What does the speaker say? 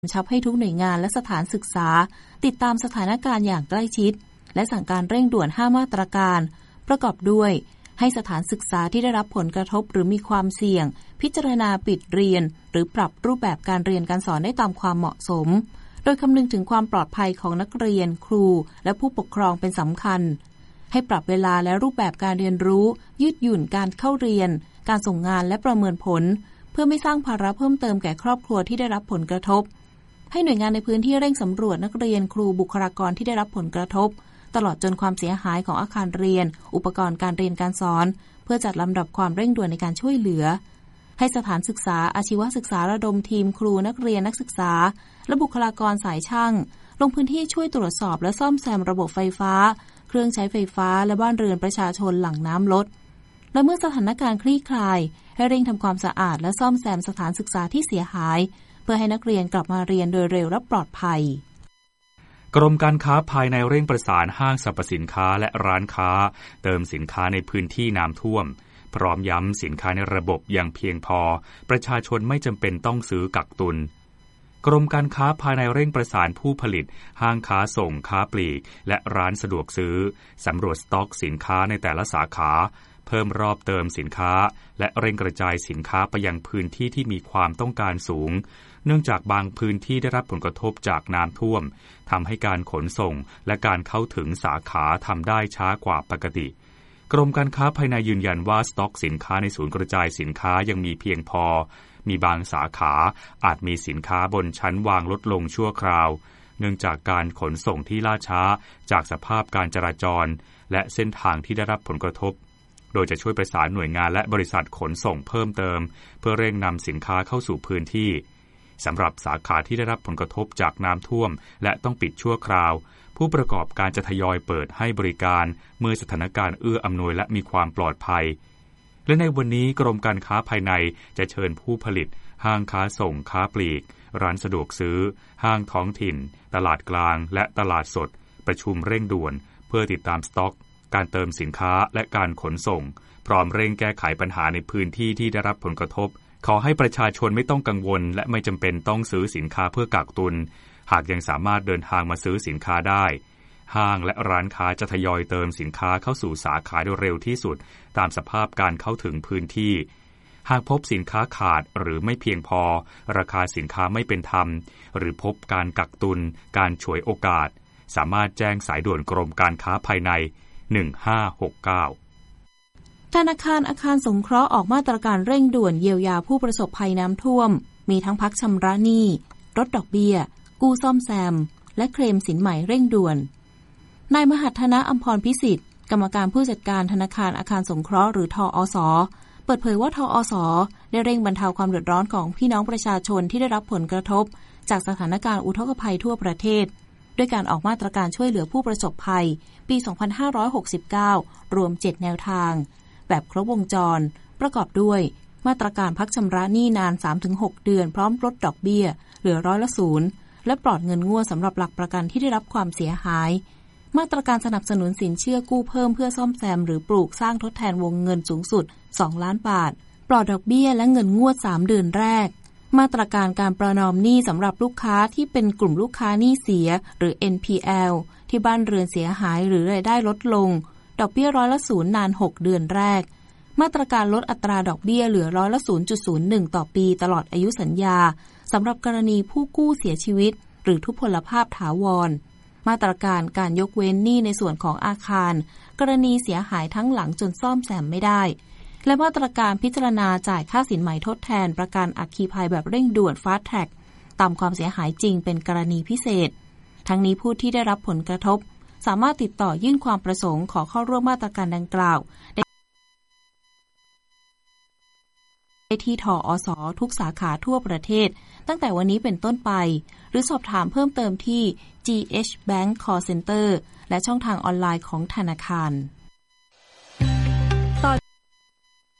ชับให้ทุกหน่วยงานและสถานศึกษาติดตามสถานการณ์อย่างใกล้ชิดและสั่งการเร่งด่วน5มาตรการประกอบด้วยให้สถานศึกษาที่ได้รับผลกระทบหรือมีความเสี่ยงพิจารณาปิดเรียนหรือปรับรูปแบบการเรียนการสอนได้ตามความเหมาะสมโดยคำนึงถึงความปลอดภัยของนักเรียนครูและผู้ปกครองเป็นสำคัญให้ปรับเวลาและรูปแบบการเรียนรู้ยืดหยุ่นการเข้าเรียนการส่งงานและประเมินผลเพื่อไม่สร้างภาระเพิ่มเติมแก่ครอบครัวที่ได้รับผลกระทบให้หน่วยงานในพื้นที่เร่งสำรวจนักเรียนครูบุคลากรที่ได้รับผลกระทบตลอดจนความเสียหายของอาคารเรียนอุปกรณ์การเรียนการสอนเพื่อจัดลำดับความเร่งด่วนในการช่วยเหลือให้สถานศึกษาอาชีวศึกษาระดมทีมครูนักเรียนนักศึกษาและบุคลากรสายช่างลงพื้นที่ช่วยตรวจสอบและซ่อมแซมระบบไฟฟ้าเครื่องใช้ไฟฟ้าและบ้านเรือนประชาชนหลังน้ำลดและเมื่อสถานการณ์คลี่คลายให้เร่งทำความสะอาดและซ่อมแซมสถานศึกษาที่เสียหายเพื่อให้นักเรียนกลับมาเรียนโดยเร็วและปลอดภัยกรมการค้าภายในเร่งประสานห้างสรรพสินค้าและร้านค้าเติมสินค้าในพื้นที่น้ำท่วมพร้อมย้ำสินค้าในระบบอย่างเพียงพอประชาชนไม่จำเป็นต้องซื้อกักตุนกรมการค้าภายในเร่งประสานผู้ผลิตห้างค้าส่งค้าปลีกและร้านสะดวกซื้อสำรวจสต็อกสินค้าในแต่ละสาขาเพิ่มรอบเติมสินค้าและเร่งกระจายสินค้าไปยังพื้นที่ที่มีความต้องการสูงเนื่องจากบางพื้นที่ได้รับผลกระทบจากน้ำท่วมทำให้การขนส่งและการเข้าถึงสาขาทำได้ช้ากว่าปกติกรมการค้าภายในยืนยันว่าสต็อกสินค้าในศูนย์กระจายสินค้ายังมีเพียงพอมีบางสาขาอาจมีสินค้าบนชั้นวางลดลงชั่วคราวเนื่องจากการขนส่งที่ล่าช้าจากสภาพการจราจรและเส้นทางที่ได้รับผลกระทบโดยจะช่วยประสานหน่วยงานและบริษัทขนส่งเพิ่มเติมเพื่อเร่งนำสินค้าเข้าสู่พื้นที่สำหรับสาขาที่ได้รับผลกระทบจากน้ำท่วมและต้องปิดชั่วคราวผู้ประกอบการจะทยอยเปิดให้บริการเมื่อสถานการณ์เอื้ออำนวยและมีความปลอดภัยและในวันนี้กรมการค้าภายในจะเชิญผู้ผลิตห้างค้าส่งค้าปลีกร้านสะดวกซื้อห้างท้องถิ่นตลาดกลางและตลาดสดประชุมเร่งด่วนเพื่อติดตามสต็อกการเติมสินค้าและการขนส่งพร้อมเร่งแก้ไขปัญหาในพื้นที่ที่ได้รับผลกระทบขอให้ประชาชนไม่ต้องกังวลและไม่จำเป็นต้องซื้อสินค้าเพื่อกักตุนหากยังสามารถเดินทางมาซื้อสินค้าได้ห้างและร้านค้าจะทยอยเติมสินค้าเข้าสู่สาขาโดยเร็วที่สุดตามสภาพการเข้าถึงพื้นที่หากพบสินค้าขาดหรือไม่เพียงพอราคาสินค้าไม่เป็นธรรมหรือพบการกักตุนการฉวยโอกาสสามารถแจ้งสายด่วนกรมการค้าภายใน1569ธนาคารอาคารสงเคราะห์ออกมาตรการเร่งด่วนเยียวยาผู้ประสบภัยน้ำท่วมมีทั้งพักชำระหนี้ลดดอกเบี้ยกู้ซ่อมแซมและเคลมสินใหม่เร่งด่วนนายมหัฒนะอัมพรพิสิทธิ์กรรมการผู้จัดการธนาคารอาคารสงเคราะห์หรือทอส.เปิดเผยว่าทอส.ได้เร่งบรรเทาความเดือดร้อนของพี่น้องประชาชนที่ได้รับผลกระทบจากสถานการณ์อุทกภัยทั่วประเทศด้วยการออกมาตรการช่วยเหลือผู้ประสบภัยปี 2569 รวม 7 แนวทางแบบครบวงจรประกอบด้วยมาตรการพักชำระหนี้นาน 3-6 เดือนพร้อมลดดอกเบี้ยเหลือ0%และปลอดเงินงวดสำหรับหลักประกันที่ได้รับความเสียหายมาตรการสนับสนุนสินเชื่อกู้เพิ่มเพื่อซ่อมแซมหรือปลูกสร้างทดแทนวงเงินสูงสุด2 ล้านบาทปลอดดอกเบี้ยและเงินงวด3 เดือนแรกมาตรการการประนอมหนี้สำหรับลูกค้าที่เป็นกลุ่มลูกค้าหนี้เสียหรือ NPL ที่บ้านเรือนเสียหายหรือรายได้ลดลงดอกเบี้ย0%นาน6 เดือนแรกมาตรการลดอัตราดอกเบี้ยเหลือ0.01% ต่อปีตลอดอายุสัญญาสำหรับกรณีผู้กู้เสียชีวิตหรือทุพพลภาพถาวรมาตรการการยกเว้นหนี้ในส่วนของอาคารกรณีเสียหายทั้งหลังจนซ่อมแซมไม่ได้และมาตรการพิจารณาจ่ายค่าสินใหม่ทดแทนประกันอัคคีภัยแบบเร่งด่วน Fast Track ตามความเสียหายจริงเป็นกรณีพิเศษทั้งนี้ผู้ที่ได้รับผลกระทบสามารถติดต่อยื่นความประสงค์ขอเข้าร่วมมาตรการดังกล่าวได้ที่ทอส.ทุกสาขาทั่วประเทศตั้งแต่วันนี้เป็นต้นไปหรือสอบถามเพิ่มเติมที่ GH Bank Call Center และช่องทางออนไลน์ของธนาคาร